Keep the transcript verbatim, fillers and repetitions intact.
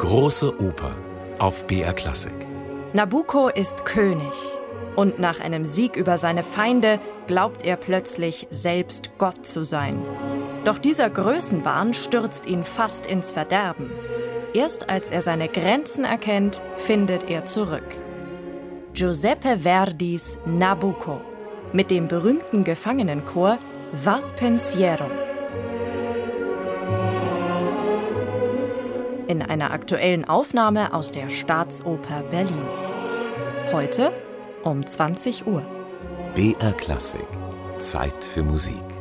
große Oper auf B R Klassik. Nabucco ist König und nach einem Sieg über seine Feinde glaubt er plötzlich, selbst Gott zu sein. Doch dieser Größenwahn stürzt ihn fast ins Verderben. Erst als er seine Grenzen erkennt, findet er zurück. Giuseppe Verdis Nabucco mit dem berühmten Gefangenenchor Va Pensiero. In einer aktuellen Aufnahme aus der Staatsoper Berlin. Heute um zwanzig Uhr. B R Klassik. Zeit für Musik.